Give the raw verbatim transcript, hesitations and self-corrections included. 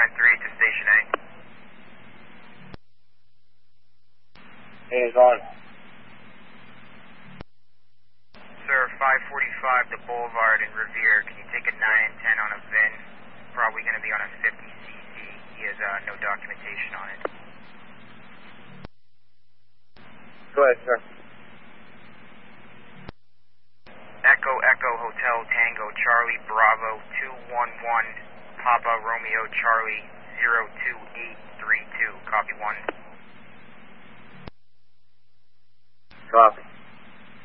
nine three to Station A. Hey, it's on. Sir, five forty-five to Boulevard in Revere. Can you take a nine and ten on a V I N? Probably going to be on a fifty C C. He has uh, no documentation on it. Go ahead, sir. Echo Echo Hotel Tango Charlie Bravo two one one Papa Romeo Charlie zero two eight three two. Copy one. Copy.